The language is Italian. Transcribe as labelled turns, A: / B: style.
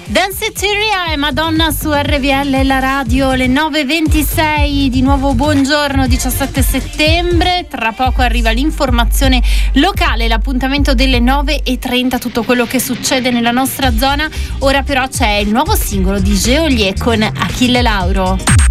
A: Danceteria e Madonna su RVL, la radio, le 9.26. Di nuovo buongiorno, 17 settembre. Tra poco arriva l'informazione locale, l'appuntamento delle 9.30, tutto quello che succede nella nostra zona. Ora però c'è il nuovo singolo di Geolier con Achille Lauro.